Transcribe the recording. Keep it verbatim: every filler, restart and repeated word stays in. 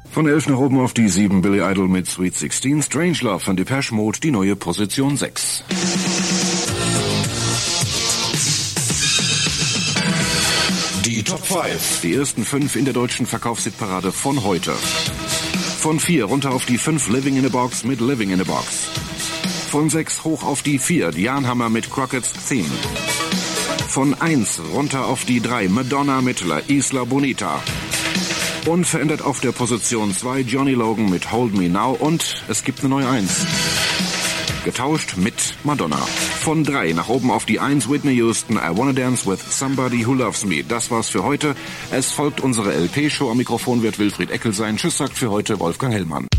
Von elf nach oben auf die sieben, Billy Idol mit Sweet sixteen, Strangelove von Depeche Mode, die neue Position sechs. Die Top fünf. Die ersten fünf in der deutschen Verkaufshitparade von heute. Von vier runter auf die fünf, Living in a Box mit Living in a Box. Von sechs hoch auf die vier, Jan Hammer mit Crockett's Theme. Von eins runter auf die drei, Madonna mit La Isla Bonita. Unverändert auf der Position zwei, Johnny Logan mit Hold Me Now, und es gibt eine neue eins. Getauscht mit Madonna. Von drei nach oben auf die eins, Whitney Houston, I Wanna Dance with Somebody Who Loves Me. Das war's für heute. Es folgt unsere L P-Show. Am Mikrofon wird Wilfried Eckel sein. Tschüss, sagt für heute Wolfgang Hellmann.